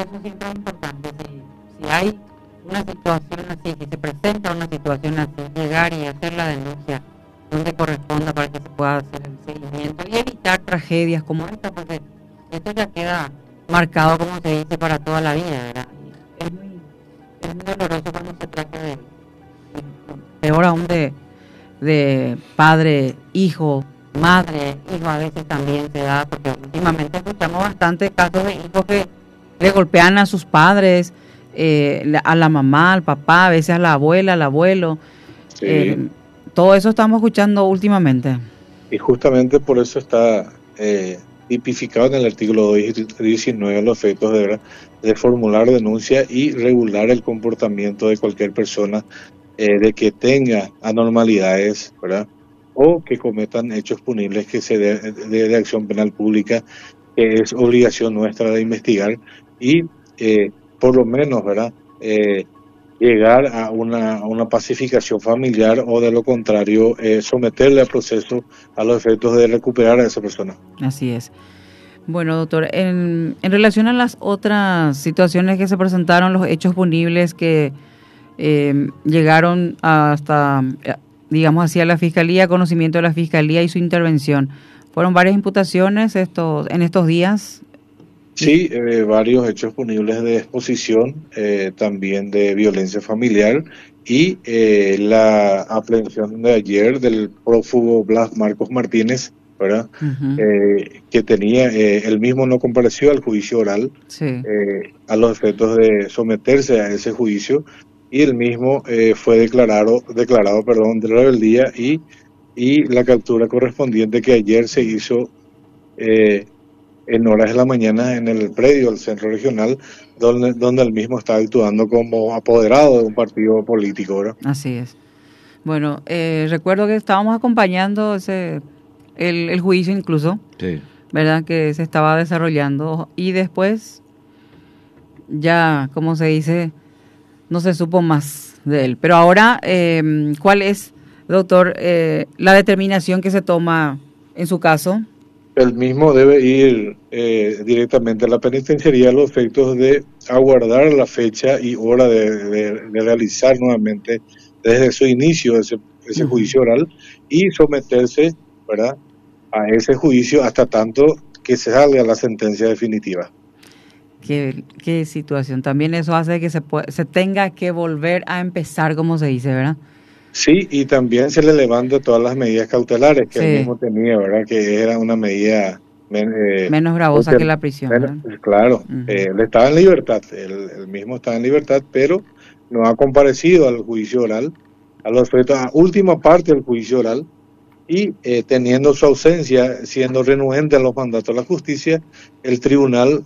eso siempre es importante. Si hay una situación así, que se presenta una situación así, llegar y hacer la denuncia donde corresponda para que se pueda hacer el seguimiento y evitar tragedias como esta, porque esto ya queda marcado, como se dice, para toda la vida, ¿verdad? Es muy doloroso cuando se trata de peor aún de padre, hijo, madre, hijo, a veces también se da, porque últimamente escuchamos bastante casos de hijos que le golpean a sus padres, a la mamá, al papá, a veces a la abuela, al abuelo. Sí. Todo eso estamos escuchando últimamente. Y justamente por eso está tipificado en el artículo 219 los efectos de formular denuncia y regular el comportamiento de cualquier persona de que tenga anormalidades, ¿verdad? O que cometan hechos punibles que se de acción penal pública, que es obligación nuestra de investigar y por lo menos, ¿verdad? Llegar a una pacificación familiar o de lo contrario someterle al proceso a los efectos de recuperar a esa persona. Así es. Bueno, doctor, en relación a las otras situaciones que se presentaron, los hechos punibles que llegaron hasta, digamos así, a la Fiscalía, conocimiento de la Fiscalía y su intervención, ¿fueron varias imputaciones en estos días? Sí, varios hechos punibles de exposición, también de violencia familiar y la aprehensión de ayer del prófugo Blas Marcos Martínez, ¿verdad? Uh-huh. Que tenía, él mismo no compareció al juicio oral, Sí. a los efectos de someterse a ese juicio, y él mismo fue declarado, de rebeldía y la captura correspondiente que ayer se hizo en horas de la mañana en el predio del centro regional, donde él mismo está actuando como apoderado de un partido político, ¿verdad? Así es. Bueno, recuerdo que estábamos acompañando el juicio incluso, Sí. ¿verdad? Que se estaba desarrollando y después ya, como se dice, no se supo más de él. Pero ahora, ¿cuál es, doctor, la determinación que se toma en su caso? El mismo debe ir directamente a la penitenciaría a los efectos de aguardar la fecha y hora de realizar nuevamente desde su inicio ese juicio oral y someterse, ¿verdad?, a ese juicio hasta tanto que se salga la sentencia definitiva. Qué situación. También eso hace que se tenga que volver a empezar, como se dice, ¿verdad? Sí, y también se le levanta todas las medidas cautelares que Sí. él mismo tenía, ¿verdad? Que era una medida menos gravosa que la prisión. Claro, él estaba en libertad, él mismo estaba en libertad, pero no ha comparecido al juicio oral, a última parte del juicio oral, y teniendo su ausencia, siendo renuente a los mandatos de la justicia, el tribunal,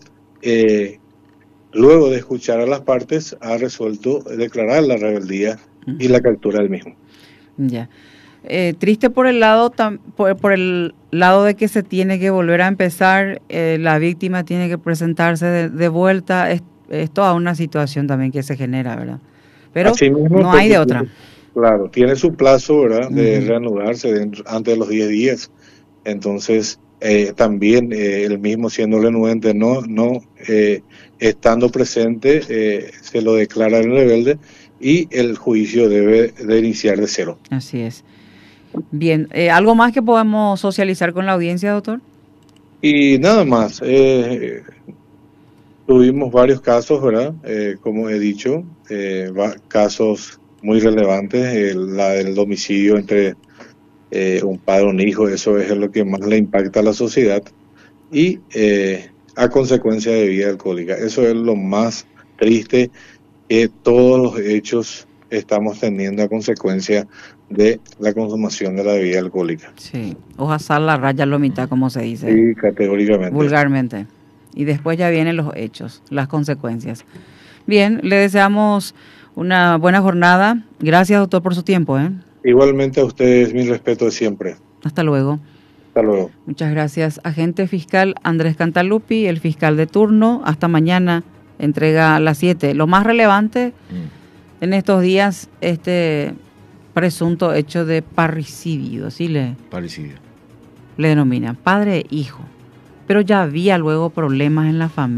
luego de escuchar a las partes, ha resuelto declarar la rebeldía y la captura del mismo. Ya. Triste por el lado por el lado de que se tiene que volver a empezar, la víctima tiene que presentarse de vuelta, es toda una situación también que se genera, ¿verdad? Pero mismo, no hay de otra. Claro, tiene su plazo, ¿verdad?, de reanudarse antes de los 10 días. Entonces, también el mismo siendo renuente, no estando presente, se lo declara el rebelde y el juicio debe de iniciar de cero. Así es. Bien, ¿algo más que podemos socializar con la audiencia, doctor? Y nada más, tuvimos varios casos, ¿verdad? Como he dicho, casos muy relevantes, la del domicilio entre un padre y un hijo, eso es lo que más le impacta a la sociedad, y a consecuencia de bebida alcohólica. Eso es lo más triste, que todos los hechos estamos teniendo a consecuencia de la consumación de la bebida alcohólica. Sí, hoja la raya lo mitad, como se dice. Sí, categóricamente. Vulgarmente. Y después ya vienen los hechos, las consecuencias. Bien, le deseamos una buena jornada. Gracias, doctor, por su tiempo. Igualmente a ustedes, mi respeto de siempre. Hasta luego. Hasta luego. Muchas gracias, agente fiscal Andrés Cantalupi, el fiscal de turno. Hasta mañana, entrega a las 7. Lo más relevante en estos días, presunto hecho de parricidio, ¿sí? Parricidio. Le denominan padre e hijo. Pero ya había luego problemas en la familia.